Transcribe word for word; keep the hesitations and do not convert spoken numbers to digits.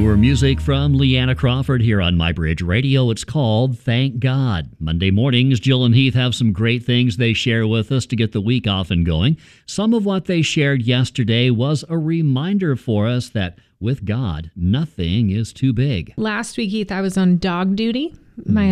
Newer music from Leanna Crawford here on MyBridge Radio. It's called Thank God. Monday mornings, Jill and Heath have some great things they share with us to get the week off and going. Some of what they shared yesterday was a reminder for us that with God, nothing is too big. Last week, Heath, I was on dog duty. My